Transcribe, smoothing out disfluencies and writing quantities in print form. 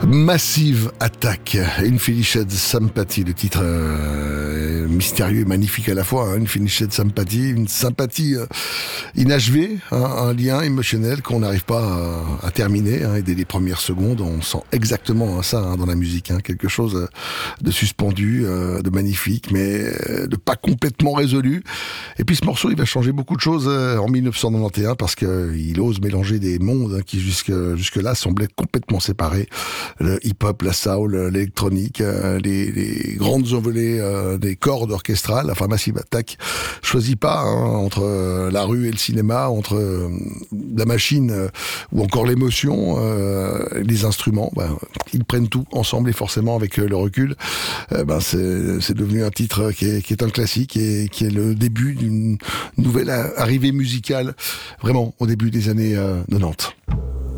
Massive Attack, Infinite Sympathy, le titre mystérieux et magnifique à la fois, hein, Infinite Sympathy, une sympathie inachevée, hein, un lien émotionnel qu'on n'arrive pas à terminer, hein, et dès les premières secondes, on sent exactement ça, hein, dans la musique, hein, quelque chose de suspendu, de magnifique, mais de pas complètement résolu. Et puis ce morceau, il va changer beaucoup de choses en 1991 parce qu'il ose mélanger des mondes, hein, qui jusque-là semblaient complètement séparés. Le hip-hop, la soul, l'électronique, les grandes envolées des cordes orchestrales. Enfin, Massive Attack choisit pas, hein, entre la rue et le cinéma, entre la machine ou encore l'émotion, les instruments. Ils prennent tout ensemble et forcément avec le recul, c'est devenu un titre qui est un classique et qui est le début d'une nouvelle arrivée musicale, vraiment au début des années 90.